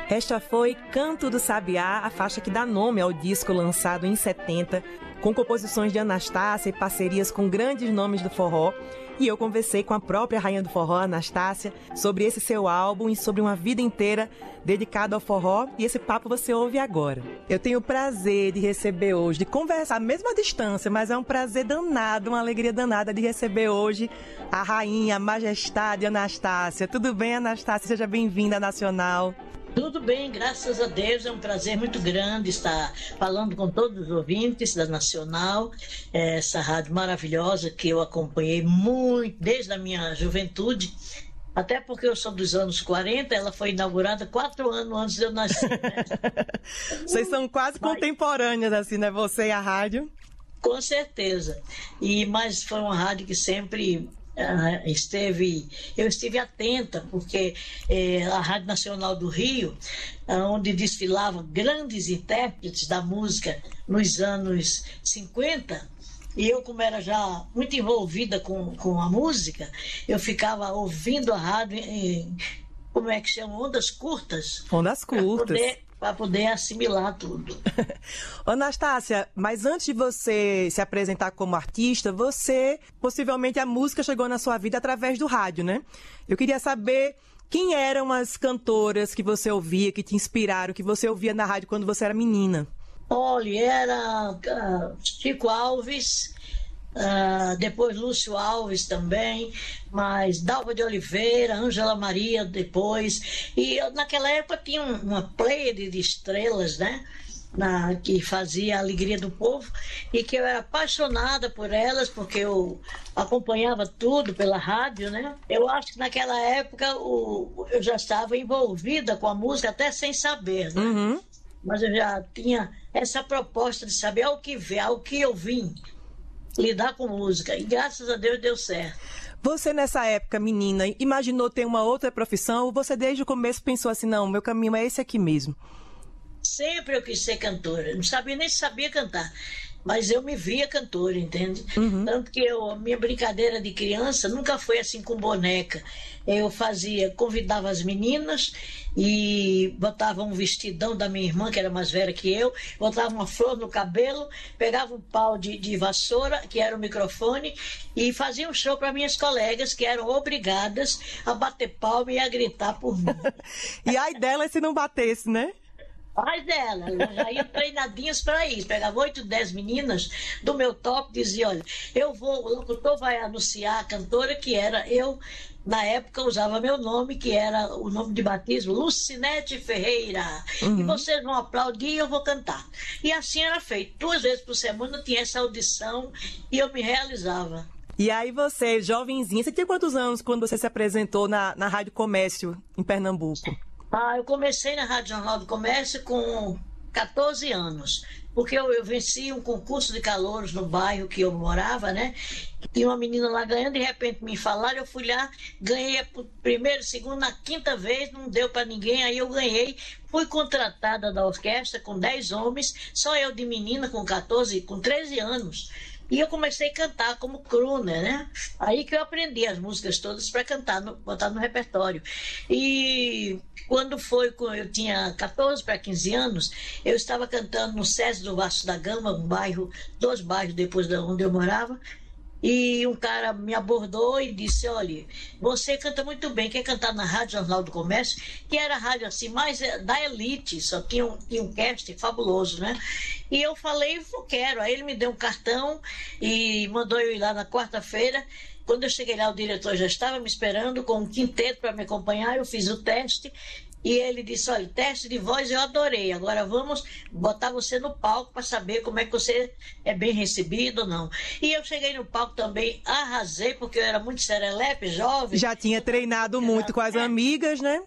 Esta foi Canto do Sabiá, a faixa que dá nome ao disco lançado em 70, com composições de Anastácia e parcerias com grandes nomes do forró. E eu conversei com a própria rainha do forró, Anastácia, sobre esse seu álbum e sobre uma vida inteira dedicada ao forró. E esse papo você ouve agora. Eu tenho o prazer de receber hoje, de conversar, mesmo à distância, mas é um prazer danado, uma alegria danada de receber hoje a rainha, a majestade Anastácia. Tudo bem, Anastácia? Seja bem-vinda à Nacional. Tudo bem, graças a Deus, é um prazer muito grande estar falando com todos os ouvintes da Nacional, essa rádio maravilhosa que eu acompanhei muito desde a minha juventude, até porque eu sou dos anos 40, ela foi inaugurada 4 anos antes de eu nascer. Né? Vocês são quase contemporâneas, assim, né? Você e a rádio? Com certeza, mas foi uma rádio que sempre... eu estive atenta, porque a Rádio Nacional do Rio, onde desfilavam grandes intérpretes da música nos anos 50, e eu, como era já muito envolvida com a música, eu ficava ouvindo a rádio em, como é que chama? Ondas curtas. Ondas curtas. Para poder assimilar tudo. Anastácia, mas antes de você se apresentar como artista, possivelmente a música chegou na sua vida através do rádio, né? Eu queria saber quem eram as cantoras que você ouvia, que te inspiraram, que você ouvia na rádio quando você era menina. Olha, era Chico Alves, depois Lúcio Alves também, mas Dalva de Oliveira, Ângela Maria depois, e naquela época tinha uma pleiade de estrelas, né, que fazia a alegria do povo, e que eu era apaixonada por elas, porque eu acompanhava tudo pela rádio, né. Eu acho que naquela época eu já estava envolvida com a música até sem saber, né? Uhum. Mas eu já tinha essa proposta de saber ao que eu vim lidar com música, e graças a Deus deu certo. Você, nessa época, menina, imaginou ter uma outra profissão, ou você desde o começo pensou assim, não, meu caminho é esse aqui mesmo? Sempre eu quis ser cantora, não sabia nem se sabia cantar, mas eu me via cantora, entende? Uhum. Tanto que a minha brincadeira de criança nunca foi assim com boneca. Eu convidava as meninas e botava um vestidão da minha irmã, que era mais velha que eu, botava uma flor no cabelo, pegava um pau de vassoura, que era o microfone, e fazia um show para minhas colegas, que eram obrigadas a bater palma e a gritar por mim. E ai dela se não batesse, né? Ai dela, elas já iam treinadinhas para isso. Pegava 8, 10 meninas do meu top e dizia, olha, o locutor vai anunciar a cantora, que era eu, na época usava meu nome, que era o nome de batismo, Lucinete Ferreira. Uhum. E vocês vão aplaudir e eu vou cantar. E assim era feito. 2 vezes por semana tinha essa audição e eu me realizava. E aí você, jovenzinha, você tinha quantos anos quando você se apresentou na Rádio Comércio, em Pernambuco? Eu comecei na Rádio Jornal do Comércio com 14 anos, porque eu venci um concurso de calouros no bairro que eu morava, né? Tinha uma menina lá ganhando, de repente me falaram, eu fui lá, ganhei a primeira, segunda, na 5ª vez, não deu para ninguém, aí eu ganhei, fui contratada da orquestra com 10 homens, só eu de menina com 13 anos. E eu comecei a cantar como crooner, né? Aí que eu aprendi as músicas todas para cantar, botar no repertório. E quando eu tinha 14 para 15 anos, eu estava cantando no SESI do Vasco da Gama, 2 bairros depois de onde eu morava, e um cara me abordou e disse, olha, você canta muito bem, quer cantar na Rádio Jornal do Comércio, que era a rádio assim, mais da elite, só tinha um casting fabuloso, né? E eu falei, eu quero. Aí ele me deu um cartão e mandou eu ir lá na quarta-feira. Quando eu cheguei lá, o diretor já estava me esperando com um quinteto para me acompanhar, eu fiz o teste. E ele disse, olha, teste de voz eu adorei, agora vamos botar você no palco para saber como é que você é bem recebido ou não. E eu cheguei no palco também, arrasei, porque eu era muito serelepe, jovem. Já tinha treinado muito com as amigas, né?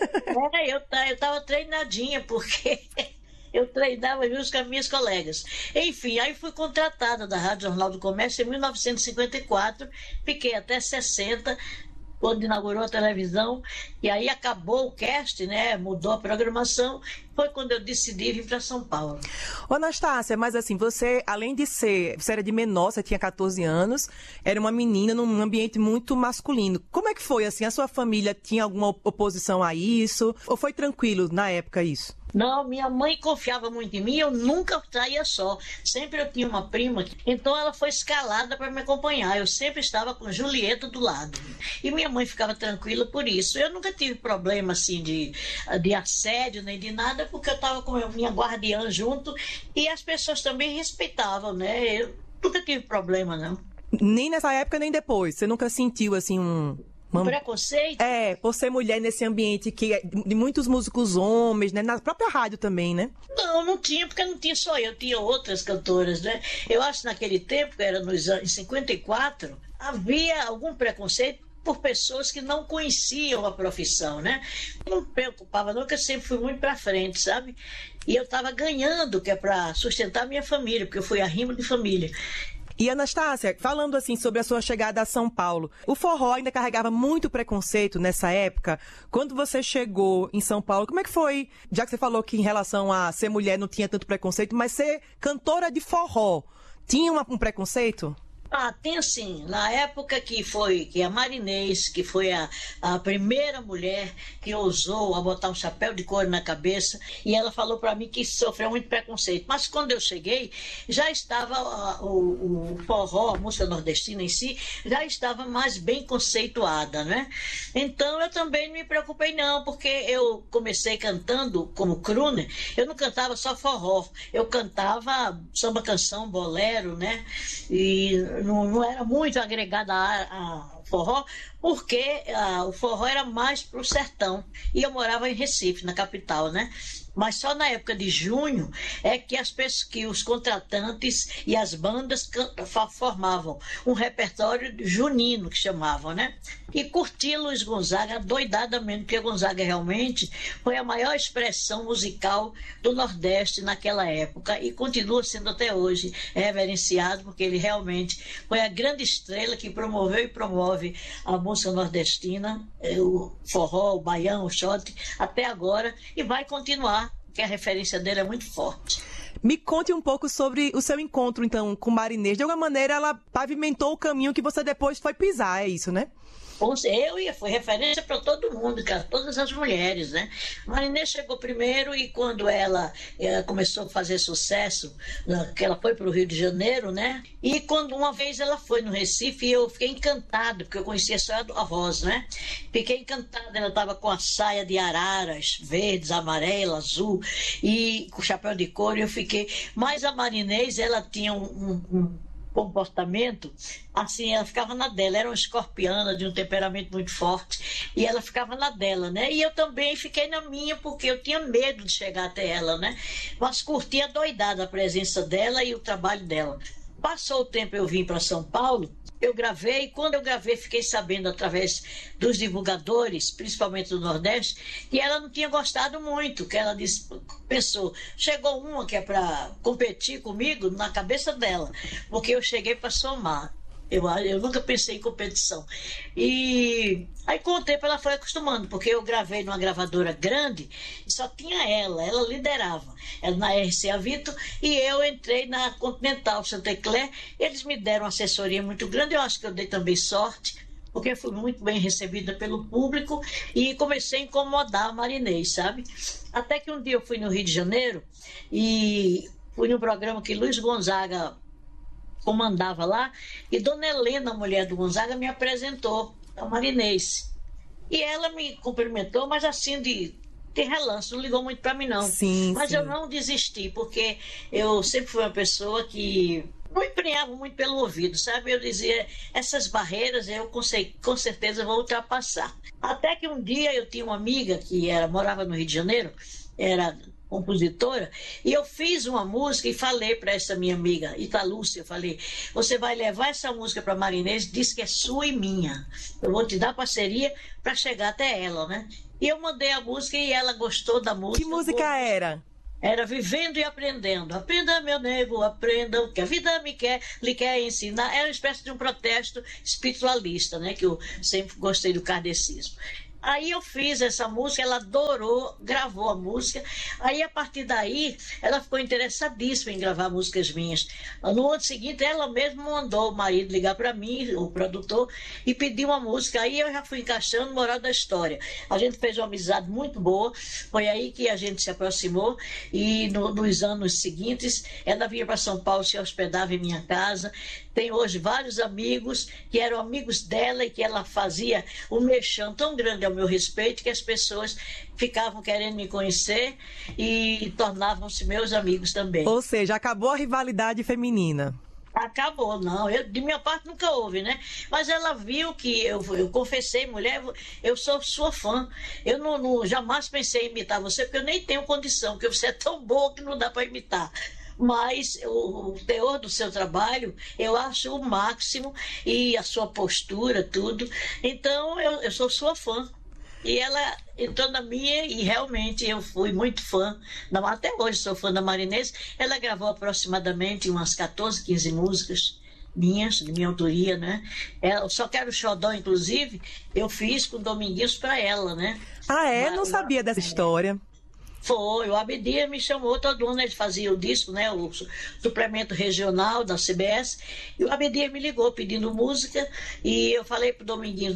Eu estava treinadinha, porque eu treinava junto com as minhas colegas. Enfim, aí fui contratada da Rádio Jornal do Comércio em 1954, fiquei até 60, quando inaugurou a televisão, e aí acabou o cast, né? Mudou a programação, foi quando eu decidi vir para São Paulo. Ô, Anastácia, mas assim, você, além de você era de menor, você tinha 14 anos, era uma menina num ambiente muito masculino. Como é que foi, assim, a sua família tinha alguma oposição a isso? Ou foi tranquilo na época isso? Não, minha mãe confiava muito em mim, eu nunca saía só. Sempre eu tinha uma prima, então ela foi escalada para me acompanhar. Eu sempre estava com Julieta do lado. E minha mãe ficava tranquila por isso. Eu nunca tive problema assim de assédio nem de nada, porque eu estava com a minha guardiã junto e as pessoas também respeitavam, né? Eu nunca tive problema, não. Nem nessa época, nem depois? Você nunca sentiu, assim, um preconceito? Por ser mulher nesse ambiente que é de muitos músicos homens, né? Na própria rádio também, né? Não tinha, porque não tinha só eu, tinha outras cantoras, né? Eu acho que naquele tempo, era em 54, havia algum preconceito por pessoas que não conheciam a profissão, né? Não me preocupava não, porque eu sempre fui muito pra frente, sabe? E eu estava ganhando, que é para sustentar a minha família, porque eu fui arrimo de família. E, Anastácia, falando assim sobre a sua chegada a São Paulo, o forró ainda carregava muito preconceito nessa época. Quando você chegou em São Paulo, como é que foi? Já que você falou que em relação a ser mulher não tinha tanto preconceito, mas ser cantora de forró, tinha um preconceito? Tem sim. Na época que a Marinês, que foi a primeira mulher que ousou a botar um chapéu de couro na cabeça, e ela falou para mim que sofreu muito preconceito. Mas quando eu cheguei, já estava o forró, a música nordestina em si, já estava mais bem conceituada, né? Então eu também não me preocupei não, porque eu comecei cantando como crooner, eu não cantava só forró, eu cantava samba canção, bolero, né? E não era muito agregada a forró, porque o forró era mais pro sertão. E eu morava em Recife, na capital, né? Mas só na época de junho é que que os contratantes e as bandas formavam um repertório junino, que chamavam, né? E curti Luiz Gonzaga doidadamente, porque Gonzaga realmente foi a maior expressão musical do Nordeste naquela época e continua sendo até hoje reverenciado, porque ele realmente foi a grande estrela que promoveu e promove a música nordestina, o forró, o baião, o xote, até agora, e vai continuar, porque a referência dele é muito forte. Me conte um pouco sobre o seu encontro, então, com Marinês. De alguma maneira, ela pavimentou o caminho que você depois foi pisar, é isso, né? Foi referência para todo mundo, cara, todas as mulheres, né? Marinês chegou primeiro e quando ela começou a fazer sucesso, que ela foi para o Rio de Janeiro, né? E quando uma vez ela foi no Recife, eu fiquei encantado, porque eu conhecia só a voz, né? Fiquei encantada, ela estava com a saia de araras, verdes, amarela, azul, e com chapéu de couro, e eu fiquei... Mas a Marinês, ela tinha um comportamento, assim, ela ficava na dela, era uma escorpiana de um temperamento muito forte, e ela ficava na dela, né? E eu também fiquei na minha, porque eu tinha medo de chegar até ela, né? Mas curtia doidada a presença dela e o trabalho dela. Passou o tempo, eu vim para São Paulo, eu gravei, e quando eu gravei, fiquei sabendo através dos divulgadores, principalmente do Nordeste, que ela não tinha gostado muito, que ela pensou, chegou uma que é para competir comigo na cabeça dela, porque eu cheguei para somar. Eu nunca pensei em competição. E aí, com o tempo, ela foi acostumando, porque eu gravei numa gravadora grande e só tinha ela liderava. Ela na RCA Victor e eu entrei na Continental Chantecler. Eles me deram uma assessoria muito grande, eu acho que eu dei também sorte, porque eu fui muito bem recebida pelo público e comecei a incomodar a Marinês, sabe? Até que um dia eu fui no Rio de Janeiro e fui num programa que Luiz Gonzaga comandava lá, e Dona Helena, a mulher do Gonzaga, me apresentou a Marinês. E ela me cumprimentou, mas assim de relance, não ligou muito para mim não. Mas eu não desisti, porque eu sempre fui uma pessoa que não empenhava muito pelo ouvido, sabe? Eu dizia, essas barreiras eu com certeza vou ultrapassar. Até que um dia eu tinha uma amiga que morava no Rio de Janeiro, era compositora, e eu fiz uma música e falei para essa minha amiga Italúcia, eu falei, você vai levar essa música para Marinês, diz que é sua e minha, eu vou te dar parceria para chegar até ela, né? E eu mandei a música e ela gostou da música. Que música era? Era vivendo e aprendendo. Aprenda, meu nego, aprenda o que a vida lhe quer ensinar. Era uma espécie de um protesto espiritualista, né? Que eu sempre gostei do kardecismo. Aí eu fiz essa música, ela adorou, gravou a música. Aí, a partir daí, ela ficou interessadíssima em gravar músicas minhas. No ano seguinte, ela mesma mandou o marido ligar para mim, o produtor, e pedir uma música. Aí eu já fui encaixando Moral da História. A gente fez uma amizade muito boa, foi aí que a gente se aproximou, e nos anos seguintes, ela vinha para São Paulo, se hospedava em minha casa. Tem hoje vários amigos que eram amigos dela e que ela fazia um mexão tão grande ao meu respeito que as pessoas ficavam querendo me conhecer e tornavam-se meus amigos também. Ou seja, acabou a rivalidade feminina. Acabou, não. De minha parte nunca houve, né? Mas ela viu que eu confessei, mulher, eu sou sua fã. Eu jamais pensei em imitar você, porque eu nem tenho condição, porque você é tão boa que não dá para imitar. Mas o teor do seu trabalho eu acho o máximo, e a sua postura, tudo. Então eu sou sua fã. E ela entrou na minha, e realmente eu fui muito fã. Até hoje sou fã da Marinês. Ela gravou aproximadamente umas 14, 15 músicas minhas, de minha autoria, né? Eu Só Quero Xodó, inclusive, eu fiz com Dominguinhos para ela, né? Ah, é? Não sabia dessa história. Foi, o Abdias me chamou, todo ano ele fazia o disco, né, o suplemento regional da CBS, e o Abdias me ligou pedindo música, e eu falei pro Dominguinhos,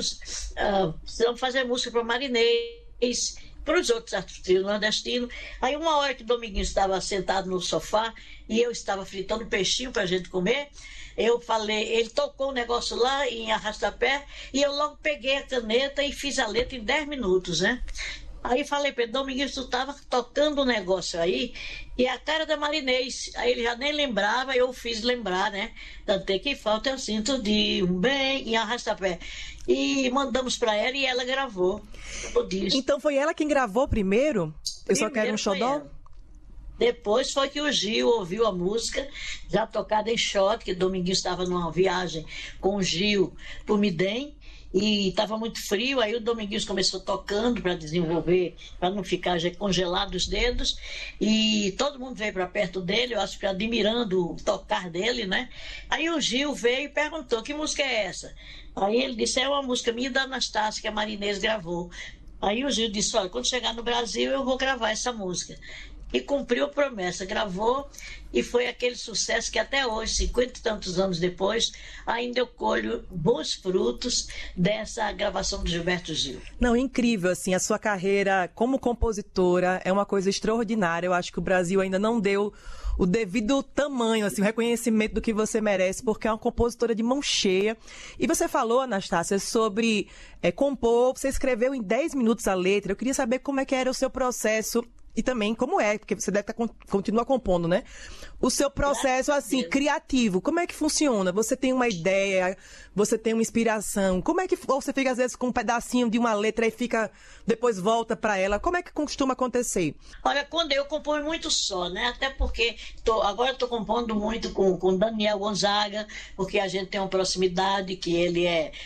precisamos fazer música para Marinês, para os outros artistas nordestinos. Aí uma hora que o Dominguinhos estava sentado no sofá, e eu estava fritando peixinho para a gente comer, eu falei, ele tocou o negócio lá em Arrastapé, e eu logo peguei a caneta e fiz a letra em 10 minutos, né? Aí falei para ele, Dominguinhos, tu estava tocando um negócio aí, e a cara da Marinês. Aí ele já nem lembrava, eu fiz lembrar, né? Tanto que falta eu sinto de um bem em Arrastapé. E mandamos para ela e ela gravou o disco. Então foi ela quem gravou primeiro? Eu Só Quero um Xodó? Depois foi que o Gil ouviu a música, já tocada em shot, que Dominguinhos estava numa viagem com o Gil por Midem, e estava muito frio, aí o Dominguinhos começou tocando para desenvolver, para não ficar já congelado os dedos, e todo mundo veio para perto dele, eu acho que admirando o tocar dele, né? Aí o Gil veio e perguntou, que música é essa? Aí ele disse, é uma música minha e da Anastácia, que a Marinês gravou. Aí o Gil disse, olha, quando chegar no Brasil eu vou gravar essa música. E cumpriu a promessa, gravou, e foi aquele sucesso que até hoje, 50 e tantos anos depois, ainda eu colho bons frutos dessa gravação do Gilberto Gil. Não, incrível, assim, a sua carreira como compositora é uma coisa extraordinária. Eu acho que o Brasil ainda não deu o devido tamanho, assim, o reconhecimento do que você merece, porque é uma compositora de mão cheia. E você falou, Anastácia, sobre compor, você escreveu em 10 minutos a letra. Eu queria saber como é que era o seu processo. E também como é, porque você deve continua compondo, né? O seu processo, assim, criativo, como é que funciona? Você tem uma ideia, você tem uma inspiração, como é que você fica, às vezes, com um pedacinho de uma letra e depois volta para ela? Como é que costuma acontecer? Olha, quando eu componho muito só, né? Até porque agora estou compondo muito com Daniel Gonzaga, porque a gente tem uma proximidade, que ele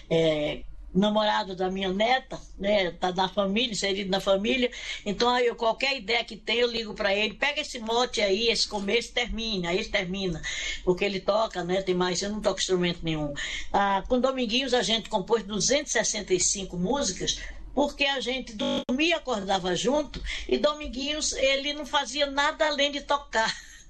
é namorado da minha neta, né, tá na família, inserido na família. Então aí qualquer ideia que tem eu ligo para ele, pega esse mote aí, esse começo, termina, aí ele termina, porque ele toca, né, eu não toco instrumento nenhum. Com Dominguinhos a gente compôs 265 músicas, porque a gente dormia e acordava junto, e Dominguinhos, ele não fazia nada além de tocar.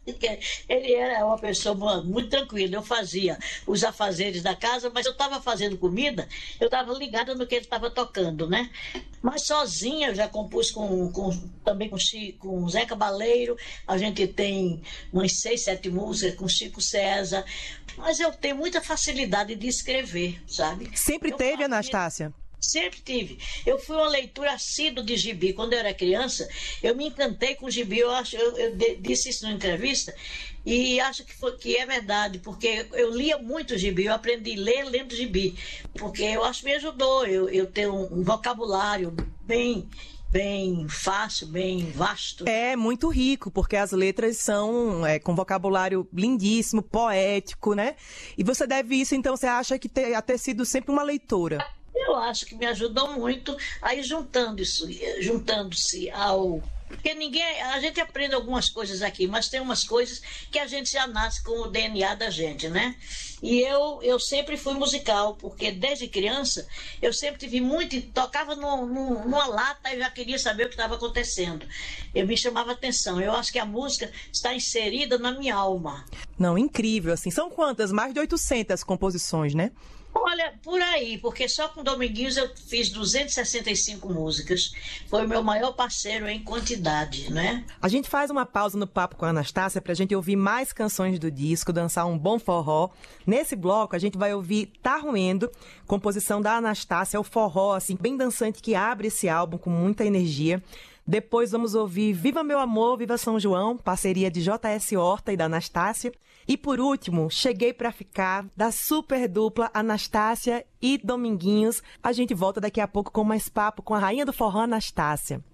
Ele era uma pessoa muito tranquila. Eu fazia os afazeres da casa, mas eu estava fazendo comida, eu estava ligada no que ele estava tocando, né? Mas sozinha eu já compus também com Zé Cabaleiro. A gente tem umas 6, 7 músicas com Chico César. Mas eu tenho muita facilidade de escrever, sabe? Sempre teve, Anastácia? Sempre tive. Eu fui uma leitura assídua de gibi. Quando eu era criança, eu me encantei com gibi. Eu disse isso numa entrevista, e acho que é verdade, porque eu lia muito gibi. Eu aprendi a ler lendo gibi, porque eu acho que me ajudou. Eu tenho um vocabulário bem fácil, bem vasto. É muito rico, porque as letras são com vocabulário lindíssimo, poético, né? E você deve isso, então, você acha que ter sido sempre uma leitora? Eu acho que me ajudou muito, aí juntando-se ao Porque a gente aprende algumas coisas aqui, mas tem umas coisas que a gente já nasce com o DNA da gente, né? E eu sempre fui musical, porque desde criança eu sempre tive tocava numa lata e já queria saber o que estava acontecendo. Eu me chamava atenção, eu acho que a música está inserida na minha alma. Não, incrível, assim. São quantas? Mais de 800 composições, né? Olha, por aí, porque só com Dominguinhos eu fiz 265 músicas. Foi o meu maior parceiro em quantidade, né? A gente faz uma pausa no papo com a Anastácia pra gente ouvir mais canções do disco, dançar um bom forró. Nesse bloco, a gente vai ouvir Tá Ruendo, composição da Anastácia, o forró, assim, bem dançante, que abre esse álbum com muita energia. Depois vamos ouvir Viva Meu Amor, Viva São João, parceria de J.S. Horta e da Anastácia. E por último, Cheguei Pra Ficar, da super dupla Anastácia e Dominguinhos. A gente volta daqui a pouco com mais papo com a rainha do forró, Anastácia.